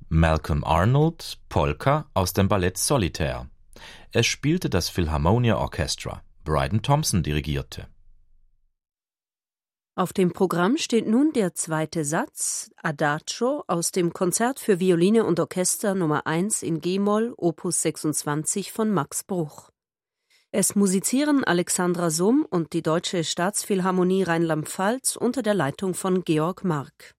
Malcolm Arnold, Polka aus dem Ballett Solitaire. Es spielte das Philharmonia Orchestra. Bryden Thompson dirigierte. Auf dem Programm steht nun der zweite Satz, Adagio, aus dem Konzert für Violine und Orchester Nummer 1 in G-Moll, Opus 26 von Max Bruch. Es musizieren Alexandra Summ und die Deutsche Staatsphilharmonie Rheinland-Pfalz unter der Leitung von Georg Mark.